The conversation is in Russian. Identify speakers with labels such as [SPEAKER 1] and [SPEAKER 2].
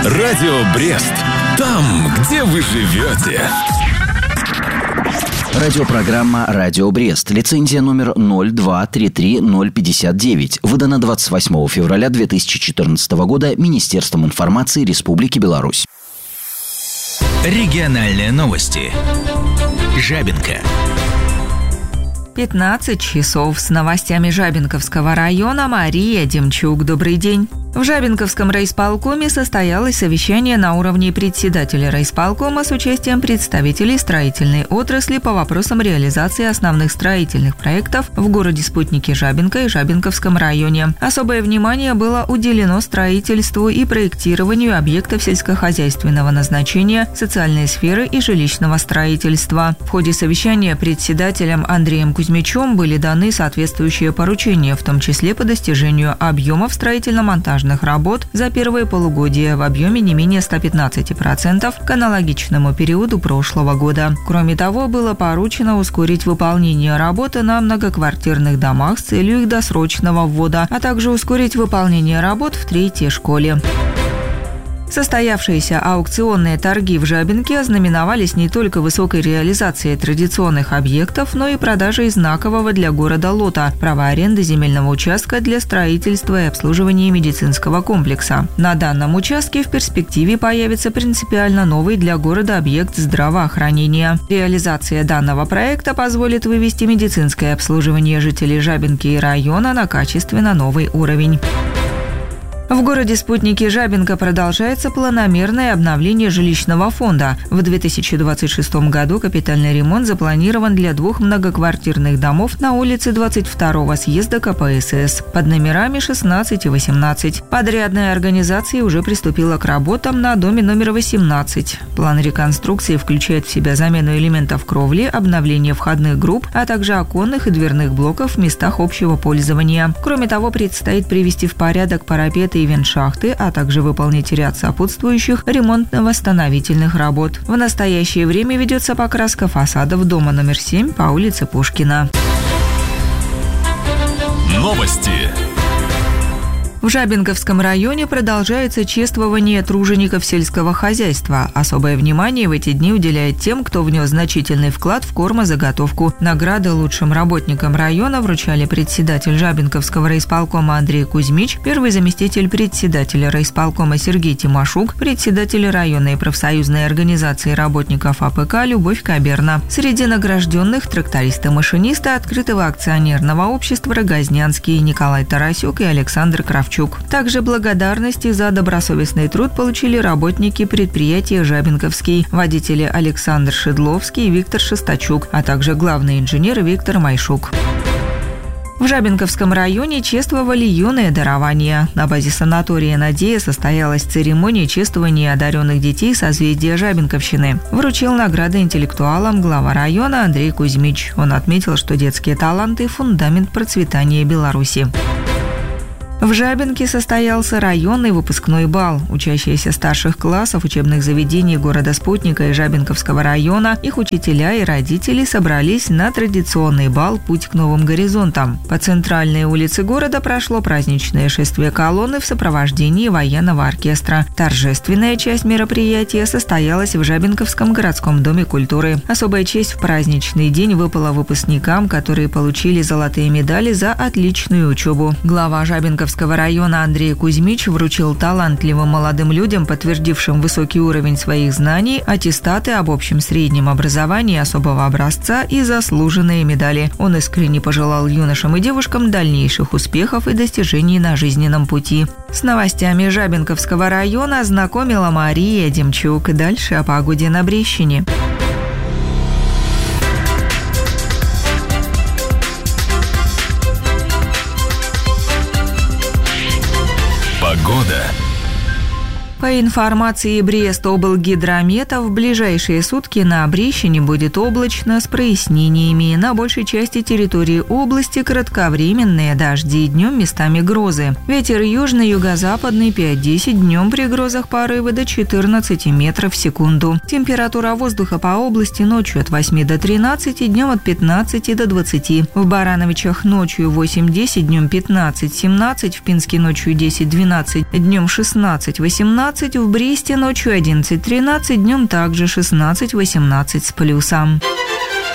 [SPEAKER 1] Радио Брест. Там, где вы живете.
[SPEAKER 2] Радиопрограмма «Радио Брест». Лицензия номер 0233059. Выдана 28 февраля 2014 года Министерством информации Республики Беларусь.
[SPEAKER 3] Региональные новости. Жабинка.
[SPEAKER 4] 15 часов. С новостями Жабинковского района Мария Демчук. Добрый день. В Жабинковском райисполкоме состоялось совещание на уровне председателя райисполкома с участием представителей строительной отрасли по вопросам реализации основных строительных проектов в городе-спутнике Жабинка и Жабинковском районе. Особое внимание было уделено строительству и проектированию объектов сельскохозяйственного назначения, социальной сферы и жилищного строительства. В ходе совещания председателем Андреем Кузьмичем были даны соответствующие поручения, в том числе по достижению объемов строительно-монтажных работ за первое полугодие в объеме не менее 115% к аналогичному периоду прошлого года. Кроме того, было поручено ускорить выполнение работы на многоквартирных домах с целью их досрочного ввода, а также ускорить выполнение работ в третьей школе. Состоявшиеся аукционные торги в Жабинке ознаменовались не только высокой реализацией традиционных объектов, но и продажей знакового для города лота – права аренды земельного участка для строительства и обслуживания медицинского комплекса. На данном участке в перспективе появится принципиально новый для города объект здравоохранения. Реализация данного проекта позволит вывести медицинское обслуживание жителей Жабинки и района на качественно новый уровень. В городе-спутнике Жабинка продолжается планомерное обновление жилищного фонда. В 2026 году капитальный ремонт запланирован для 2 многоквартирных домов на улице 22-го съезда КПСС под номерами 16 и 18. Подрядная организация уже приступила к работам на доме номер 18. План реконструкции включает в себя замену элементов кровли, обновление входных групп, а также оконных и дверных блоков в местах общего пользования. Кроме того, предстоит привести в порядок парапеты и вентшахты, а также выполнить ряд сопутствующих ремонтно-восстановительных работ. В настоящее время ведется покраска фасадов дома номер 7 по улице Пушкина.
[SPEAKER 1] Новости.
[SPEAKER 4] В Жабинковском районе продолжается чествование тружеников сельского хозяйства. Особое внимание в эти дни уделяет тем, кто внес значительный вклад в кормозаготовку. Награды лучшим работникам района вручали председатель Жабинковского райисполкома Андрей Кузьмич, первый заместитель председателя райисполкома Сергей Тимошук, председатель районной профсоюзной организации работников АПК Любовь Каберна. Среди награжденных трактористы-машинисты открытого акционерного общества «Рогознянский» Николай Тарасюк и Александр Кравчук. Также благодарности за добросовестный труд получили работники предприятия «Жабинковский», водители Александр Шедловский и Виктор Шестачук, а также главный инженер Виктор Майшук. В Жабинковском районе чествовали юные дарования. На базе санатория «Надея» состоялась церемония чествования одаренных детей созвездия Жабинковщины. Вручил награды интеллектуалам глава района Андрей Кузьмич. Он отметил, что детские таланты – фундамент процветания Беларуси. В Жабинке состоялся районный выпускной бал. Учащиеся старших классов учебных заведений города-спутника и Жабинковского района, их учителя и родители собрались на традиционный бал «Путь к новым горизонтам». По центральной улице города прошло праздничное шествие колонны в сопровождении военного оркестра. Торжественная часть мероприятия состоялась в Жабинковском городском доме культуры. Особая честь в праздничный день выпала выпускникам, которые получили золотые медали за отличную учебу. Глава Жабинковского района Андрей Кузьмич вручил талантливым молодым людям, подтвердившим высокий уровень своих знаний, аттестаты об общем среднем образовании особого образца и заслуженные медали. Он искренне пожелал юношам и девушкам дальнейших успехов и достижений на жизненном пути. С новостями Жабинковского района ознакомила Мария Демчук. Дальше о погоде на Брещине.
[SPEAKER 1] Погода.
[SPEAKER 4] По информации Брест-облгидромета, в ближайшие сутки на Брещине будет облачно с прояснениями. На большей части территории области кратковременные дожди, днем местами грозы. Ветер южно-юго-западный 5-10, днем при грозах порывы до 14 метров в секунду. Температура воздуха по области ночью от 8 до 13, днем от 15 до 20. В Барановичах ночью 8-10, днем 15-17, в Пинске ночью 10-12, днем 16-18, 17, в Бресте ночью 11-13, днем также 16-18 с плюсом.